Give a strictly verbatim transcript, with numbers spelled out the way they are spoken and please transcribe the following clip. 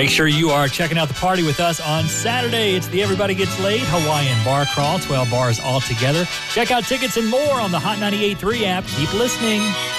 Make sure you are checking out the party with us on Saturday. It's the Everybody Gets Laid Hawaiian Bar Crawl, twelve bars all together. Check out tickets and more on the Hot ninety-eight point three app. Keep listening.